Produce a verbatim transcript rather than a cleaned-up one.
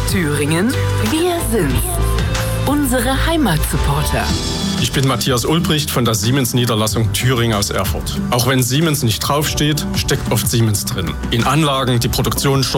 Thüringen, wir sind's. Unsere Heimatsupporter. Ich bin Matthias Ulbricht von der Siemens-Niederlassung Thüringen aus Erfurt. Auch wenn Siemens nicht draufsteht, steckt oft Siemens drin. In Anlagen, die Produktion